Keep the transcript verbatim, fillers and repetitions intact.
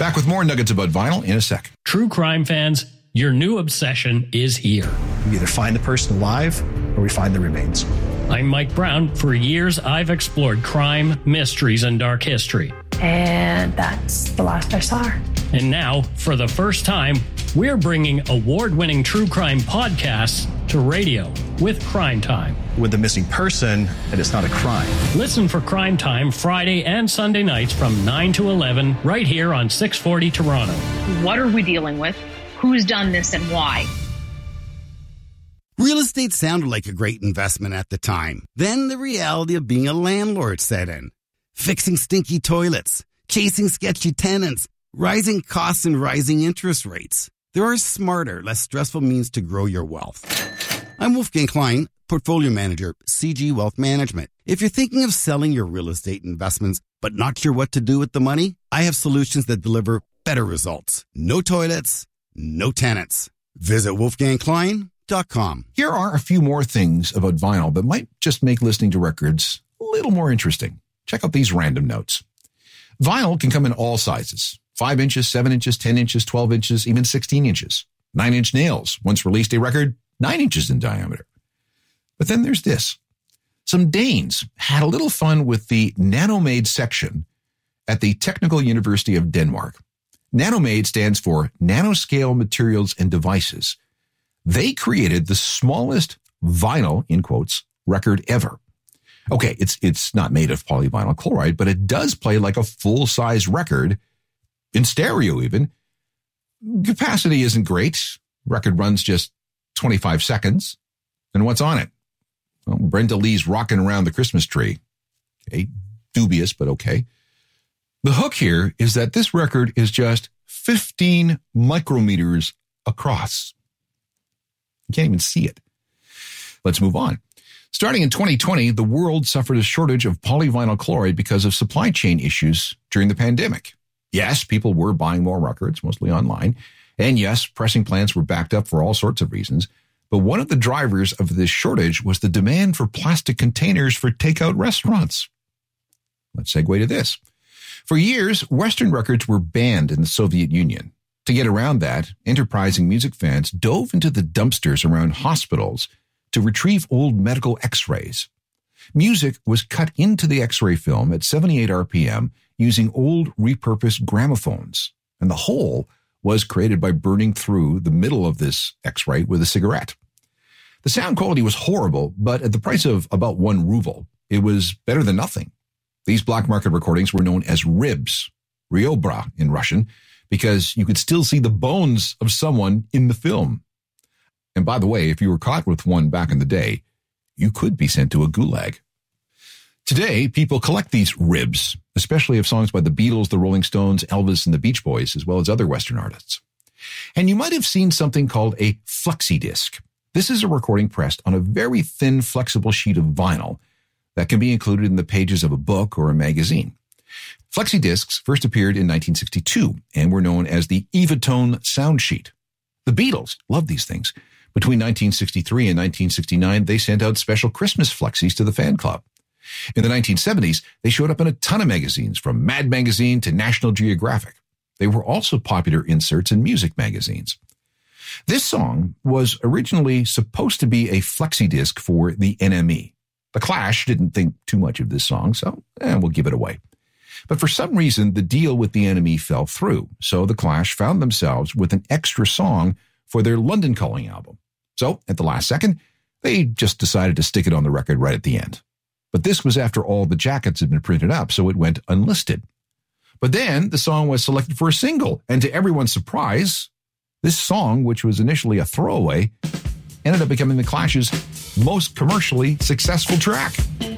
Back with more nuggets about vinyl in a sec. True crime fans, your new obsession is here. We either find the person alive or we find the remains. I'm Mike Brown. For years, I've explored crime, mysteries, and dark history. And that's the last I saw her. And now, for the first time, we're bringing award-winning true crime podcasts to radio with Crime Time. With the missing person, and it's not a crime. Listen for Crime Time Friday and Sunday nights from nine to eleven right here on six forty Toronto. What are we dealing with? Who's done this and why? Real estate sounded like a great investment at the time. Then the reality of being a landlord set in. Fixing stinky toilets, chasing sketchy tenants, rising costs and rising interest rates. There are smarter, less stressful means to grow your wealth. I'm Wolfgang Klein, Portfolio Manager, C G Wealth Management. If you're thinking of selling your real estate investments but not sure what to do with the money, I have solutions that deliver better results. No toilets, no tenants. Visit wolfgang klein dot com. Here are a few more things about vinyl that might just make listening to records a little more interesting. Check out these random notes. Vinyl can come in all sizes. five inches, seven inches, ten inches, twelve inches, even sixteen inches. nine inch nails once released a record nine inches in diameter. But then there's this. Some Danes had a little fun with the Nanomade section at the Technical University of Denmark. Nanomade stands for Nanoscale Materials and Devices. They created the smallest vinyl, in quotes, record ever. Okay, it's it's not made of polyvinyl chloride, but it does play like a full-size record, in stereo even. Capacity isn't great. Record runs just twenty-five seconds. And what's on it? Well, Brenda Lee's Rockin' Around the Christmas Tree. Okay, dubious, but okay. The hook here is that this record is just fifteen micrometers across. You can't even see it. Let's move on. Starting in twenty twenty, the world suffered a shortage of polyvinyl chloride because of supply chain issues during the pandemic. Yes, people were buying more records, mostly online. And yes, pressing plants were backed up for all sorts of reasons. But one of the drivers of this shortage was the demand for plastic containers for takeout restaurants. Let's segue to this. For years, Western records were banned in the Soviet Union. To get around that, enterprising music fans dove into the dumpsters around hospitals to retrieve old medical x-rays. Music was cut into the x-ray film at seventy-eight R P M using old repurposed gramophones, and the whole was created by burning through the middle of this x-ray with a cigarette. The sound quality was horrible, but at the price of about one ruble, it was better than nothing. These black market recordings were known as ribs, ryobra in Russian, because you could still see the bones of someone in the film. And by the way, if you were caught with one back in the day, you could be sent to a gulag. Today, people collect these ribs, especially of songs by the Beatles, the Rolling Stones, Elvis, and the Beach Boys, as well as other Western artists. And you might have seen something called a flexi disc. This is a recording pressed on a very thin, flexible sheet of vinyl that can be included in the pages of a book or a magazine. Flexi discs first appeared in nineteen sixty-two and were known as the Evatone sound sheet. The Beatles loved these things. Between nineteen sixty-three and nineteen sixty-nine, they sent out special Christmas flexis to the fan club. In the nineteen seventies, they showed up in a ton of magazines, from Mad Magazine to National Geographic. They were also popular inserts in music magazines. This song was originally supposed to be a flexi disc for the N M E. The Clash didn't think too much of this song, so eh, we'll give it away. But for some reason, the deal with the N M E fell through, so the Clash found themselves with an extra song for their London Calling album. So, at the last second, they just decided to stick it on the record right at the end. But this was after all the jackets had been printed up, so it went unlisted. But then the song was selected for a single, and to everyone's surprise, this song, which was initially a throwaway, ended up becoming the Clash's most commercially successful track.